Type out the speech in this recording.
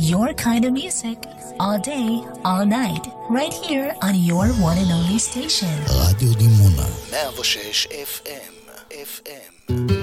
your kind of music, all day, all night, right here on your one and only station. רדיו דימונה 106 FM.